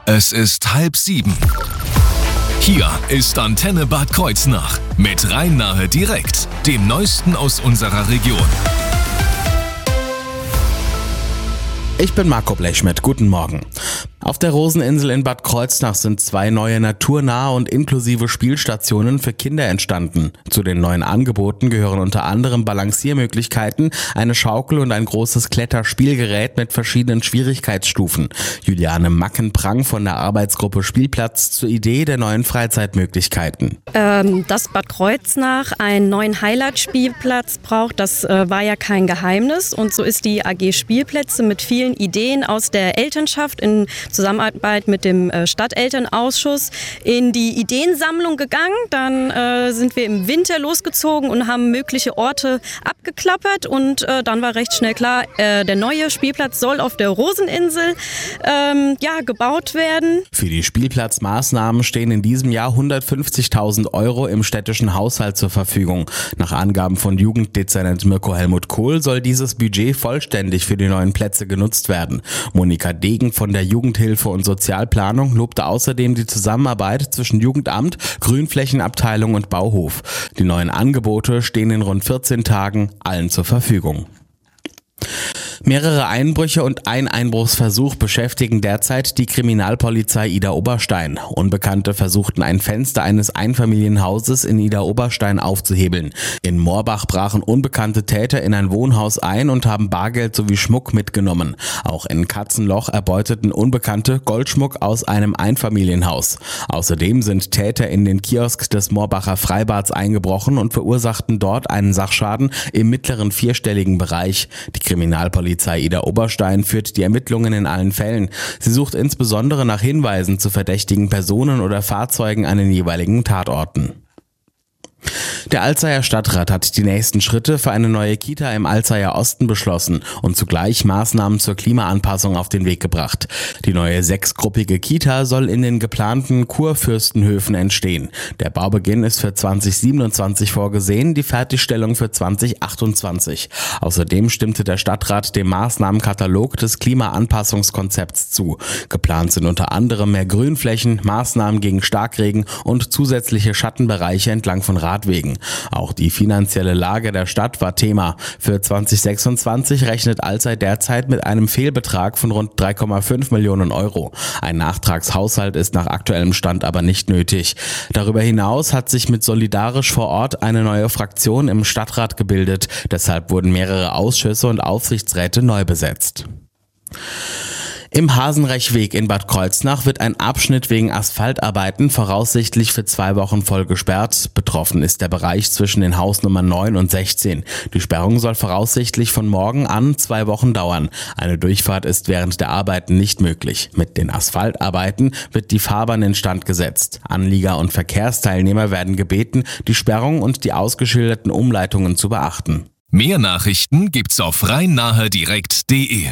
Es ist 6:30. Hier ist Antenne Bad Kreuznach mit Rhein-Nahe direkt, dem Neuesten aus unserer Region. Ich bin Marco Blechschmidt, guten Morgen. Auf der Roseninsel in Bad Kreuznach sind 2 neue naturnahe und inklusive Spielstationen für Kinder entstanden. Zu den neuen Angeboten gehören unter anderem Balanciermöglichkeiten, eine Schaukel und ein großes Kletterspielgerät mit verschiedenen Schwierigkeitsstufen. Juliane Mackenprang von der Arbeitsgruppe Spielplatz zur Idee der neuen Freizeitmöglichkeiten. Dass Bad Kreuznach einen neuen Highlight-Spielplatz braucht, das war ja kein Geheimnis. Und so ist die AG Spielplätze mit vielen Ideen aus der Elternschaft in Zusammenarbeit mit dem Stadtelternausschuss in die Ideensammlung gegangen. Dann sind wir im Winter losgezogen und haben mögliche Orte abgeklappert. Und dann war recht schnell klar, der neue Spielplatz soll auf der Roseninsel gebaut werden. Für die Spielplatzmaßnahmen stehen in diesem Jahr 150.000 Euro im städtischen Haushalt zur Verfügung. Nach Angaben von Jugenddezernent Mirko Helmut Kohl soll dieses Budget vollständig für die neuen Plätze genutzt werden. Monika Degen von der Jugendhilfe und Sozialplanung lobte außerdem die Zusammenarbeit zwischen Jugendamt, Grünflächenabteilung und Bauhof. Die neuen Angebote stehen in rund 14 Tagen allen zur Verfügung. Mehrere Einbrüche und ein Einbruchsversuch beschäftigen derzeit die Kriminalpolizei Idar-Oberstein. Unbekannte versuchten ein Fenster eines Einfamilienhauses in Idar-Oberstein aufzuhebeln. In Moorbach brachen unbekannte Täter in ein Wohnhaus ein und haben Bargeld sowie Schmuck mitgenommen. Auch in Katzenloch erbeuteten Unbekannte Goldschmuck aus einem Einfamilienhaus. Außerdem sind Täter in den Kiosk des Moorbacher Freibads eingebrochen und verursachten dort einen Sachschaden im mittleren 4-stelligen Bereich. Die Kriminalpolizei Idar-Oberstein führt die Ermittlungen in allen Fällen. Sie sucht insbesondere nach Hinweisen zu verdächtigen Personen oder Fahrzeugen an den jeweiligen Tatorten. Der Alzeyer Stadtrat hat die nächsten Schritte für eine neue Kita im Alzeyer Osten beschlossen und zugleich Maßnahmen zur Klimaanpassung auf den Weg gebracht. Die neue 6-gruppige Kita soll in den geplanten Kurfürstenhöfen entstehen. Der Baubeginn ist für 2027 vorgesehen, die Fertigstellung für 2028. Außerdem stimmte der Stadtrat dem Maßnahmenkatalog des Klimaanpassungskonzepts zu. Geplant sind unter anderem mehr Grünflächen, Maßnahmen gegen Starkregen und zusätzliche Schattenbereiche entlang von Radwegen. Auch die finanzielle Lage der Stadt war Thema. Für 2026 rechnet Alzey derzeit mit einem Fehlbetrag von rund 3,5 Millionen Euro. Ein Nachtragshaushalt ist nach aktuellem Stand aber nicht nötig. Darüber hinaus hat sich mit Solidarisch vor Ort eine neue Fraktion im Stadtrat gebildet. Deshalb wurden mehrere Ausschüsse und Aufsichtsräte neu besetzt. Im Hasenrechweg in Bad Kreuznach wird ein Abschnitt wegen Asphaltarbeiten voraussichtlich für 2 Wochen voll gesperrt. Betroffen ist der Bereich zwischen den Hausnummern 9 und 16. Die Sperrung soll voraussichtlich von morgen an 2 Wochen dauern. Eine Durchfahrt ist während der Arbeiten nicht möglich. Mit den Asphaltarbeiten wird die Fahrbahn instand gesetzt. Anlieger und Verkehrsteilnehmer werden gebeten, die Sperrung und die ausgeschilderten Umleitungen zu beachten. Mehr Nachrichten gibt's auf rhein-nahe-direkt.de.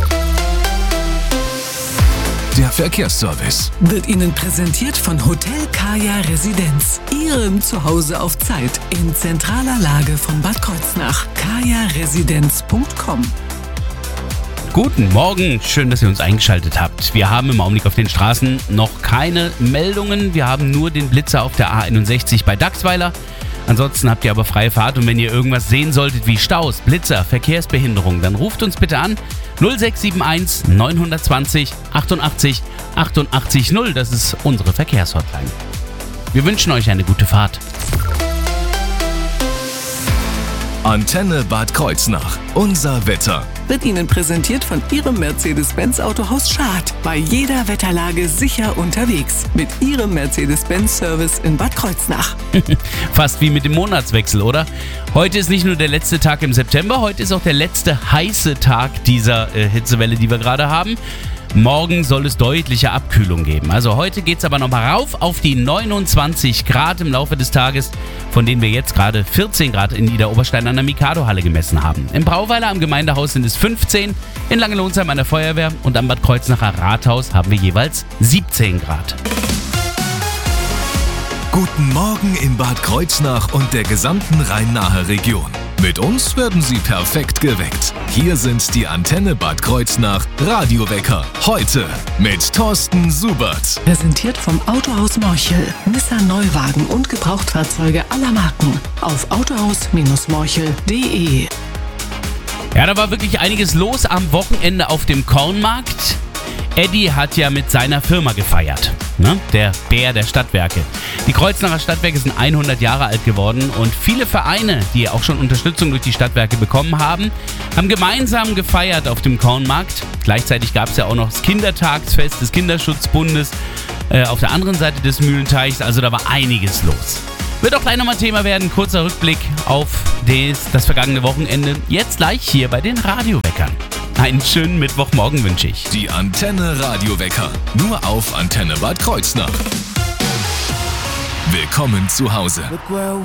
Der Verkehrsservice wird Ihnen präsentiert von Hotel Kaya Residenz. Ihrem Zuhause auf Zeit in zentraler Lage von Bad Kreuznach. kajaresidenz.com. Guten Morgen, schön, dass ihr uns eingeschaltet habt. Wir haben im Augenblick auf den Straßen noch keine Meldungen. Wir haben nur den Blitzer auf der A61 bei Dachsweiler. Ansonsten habt ihr aber freie Fahrt und wenn ihr irgendwas sehen solltet wie Staus, Blitzer, Verkehrsbehinderung, dann ruft uns bitte an 0671 920 88 88 0. Das ist unsere Verkehrshotline. Wir wünschen euch eine gute Fahrt. Antenne Bad Kreuznach. Unser Wetter. Wird Ihnen präsentiert von Ihrem Mercedes-Benz Autohaus Schad. Bei jeder Wetterlage sicher unterwegs. Mit Ihrem Mercedes-Benz-Service in Bad Kreuznach. Fast wie mit dem Monatswechsel, oder? Heute ist nicht nur der letzte Tag im September, heute ist auch der letzte heiße Tag dieser Hitzewelle, die wir gerade haben. Morgen soll es deutliche Abkühlung geben. Also heute geht es aber nochmal rauf auf die 29 Grad im Laufe des Tages, von denen wir jetzt gerade 14 Grad in Idar-Oberstein an der Mikado-Halle gemessen haben. Im Brauweiler am Gemeindehaus sind es 15, in Langenlohnsheim an der Feuerwehr und am Bad Kreuznacher Rathaus haben wir jeweils 17 Grad. Guten Morgen in Bad Kreuznach und der gesamten Rhein-Nahe-Region. Mit uns werden Sie perfekt geweckt. Hier sind die Antenne Bad Kreuznach Radiowecker. Heute mit Thorsten Subert. Präsentiert vom Autohaus Morchel. Nissan Neuwagen und Gebrauchtfahrzeuge aller Marken. Auf autohaus-morchel.de. Ja, da war wirklich einiges los am Wochenende auf dem Kornmarkt. Eddie hat ja mit seiner Firma gefeiert, ne? Der Bär der Stadtwerke. Die Kreuznacher Stadtwerke sind 100 Jahre alt geworden und viele Vereine, die auch schon Unterstützung durch die Stadtwerke bekommen haben, haben gemeinsam gefeiert auf dem Kornmarkt. Gleichzeitig gab es ja auch noch das Kindertagsfest des Kinderschutzbundes auf der anderen Seite des Mühlenteichs, also da war einiges los. Wird auch gleich nochmal Thema werden, kurzer Rückblick auf das vergangene Wochenende, jetzt gleich hier bei den Radioweckern. Einen schönen Mittwochmorgen wünsche ich. Die Antenne Radiowecker. Nur auf Antenne Bad Kreuznach. Willkommen zu Hause.